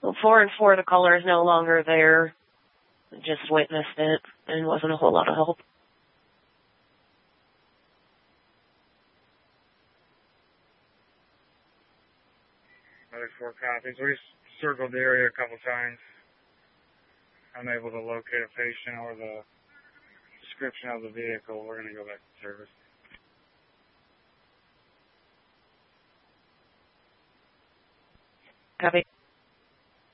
Well, 4 and 4, the caller is no longer there. Just witnessed it, and wasn't a whole lot of help. Another 4 copies. We circled the area a couple times. Unable to locate a patient or the description of the vehicle. We're going to go back.